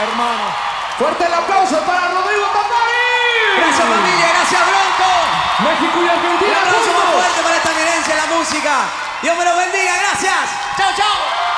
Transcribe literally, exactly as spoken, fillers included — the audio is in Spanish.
hermano. Fuerte el aplauso para Rodrigo Tacari. Gracias familia, gracias Bronco. México y Argentina. Un aplauso más fuerte para esta eminencia en la música. Dios me lo bendiga, gracias. Chao, chao.